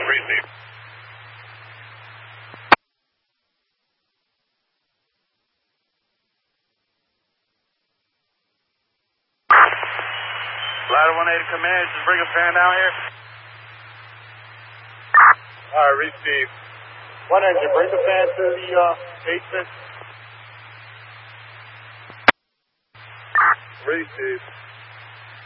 receive. Ladder 180 command, just bring a fan down here. Alright, receive. 100, bring the fan to the basement. Receive.